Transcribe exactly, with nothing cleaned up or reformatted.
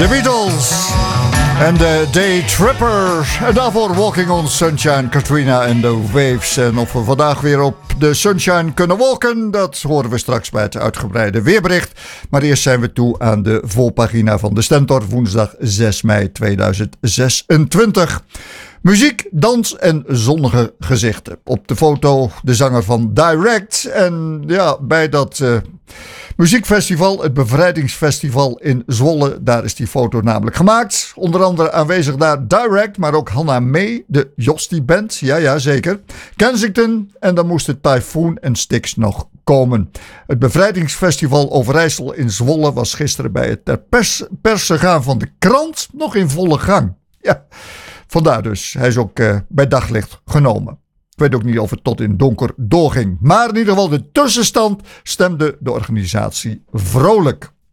De Beatles en de Day Tripper. En daarvoor Walking on Sunshine, Katrina en de Waves. En of we vandaag weer op de Sunshine kunnen walken, dat horen we straks bij het uitgebreide weerbericht. Maar eerst zijn we toe aan de volpagina van de Stentor, woensdag zes mei tweeduizend zesentwintig. Muziek, dans en zonnige gezichten. Op de foto de zanger van Direct. En ja, bij dat uh, muziekfestival, het Bevrijdingsfestival in Zwolle, daar is die foto namelijk gemaakt. Onder andere aanwezig daar Direct, maar ook Hannah May, de Jostie Band. Ja, ja, zeker. Kensington en dan moesten Typhoon en Styx nog komen. Het Bevrijdingsfestival Overijssel in Zwolle was gisteren bij het ter pers, persen gaan van de krant nog in volle gang. Ja. Vandaar dus, hij is ook uh, bij daglicht genomen. Ik weet ook niet of het tot in donker doorging. Maar in ieder geval de tussenstand stemde de organisatie vrolijk.